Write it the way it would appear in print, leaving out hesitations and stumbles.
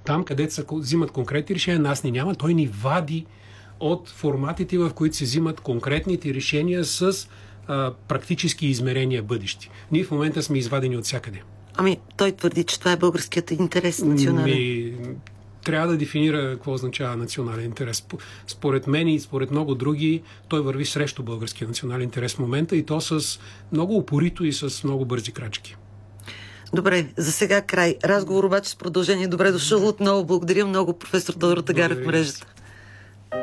Там, където се взимат конкретни решения, нас ни няма. Той ни вади от форматите, в които се взимат конкретните решения с практически измерения бъдещи. Ние в момента сме извадени от всякъде. Ами, той твърди, че това е българският интерес национален. Трябва да дефинира какво означава национален интерес. Според мен и според много други, той върви срещу българския национален интерес в момента, и то с много упорито и с много бързи крачки. Добре, за сега край. Разговор обаче с продължение. Добре дошъл отново. Благодаря много, професор Тодор Тагарев в мрежата.